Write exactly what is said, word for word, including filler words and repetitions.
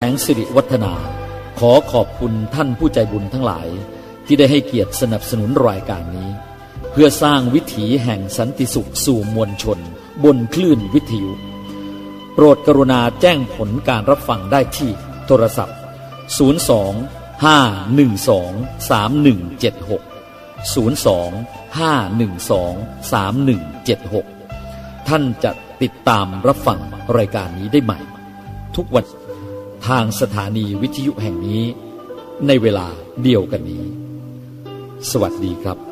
งสิริวัฒนาขอขอบคุณท่านผู้ใจบุญทั้งหลายที่ได้ให้เกียรติสนับสนุนรายการนี้เพื่อสร้างวิถีแห่งสันติสุขสู่มวลชนบนคลื่นวิทยุโปรดกรุณาแจ้งผลการรับฟังได้ที่โทรศัพท์ศูนย์ สอง ห้า หนึ่ง สอง สาม หนึ่ง เจ็ด หก ศูนย์ สอง ห้า หนึ่ง สอง สาม หนึ่ง เจ็ด หกท่านจะติดตามรับฟังรายการนี้ได้ใหม่ทุกวันทางสถานีวิทยุแห่งนี้ในเวลาเดียวกันนี้สวัสดีครับ